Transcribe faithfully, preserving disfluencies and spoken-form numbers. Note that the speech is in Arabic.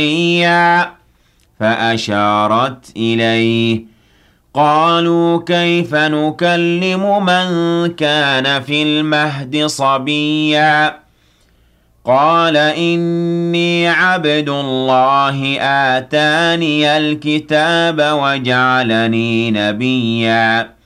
صبيا فأشارت إليه قالوا كيف نكلم من كان في المهد صبيا قال إني عبد الله آتاني الكتاب وجعلني نبيا